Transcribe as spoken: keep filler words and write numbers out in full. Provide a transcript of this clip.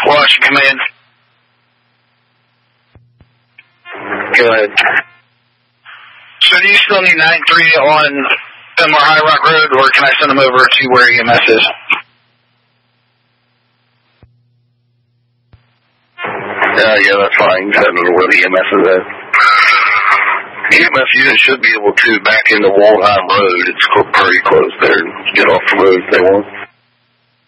Washington Command. Go ahead. So do you still need nine three on Fenmore High Rock Road, or can I send them over to where E M S is? Uh, yeah, that's fine. I don't know where the E M S is at. The E M S unit should be able to back into Waldheim Road. It's pretty close there. Get off the road if they want.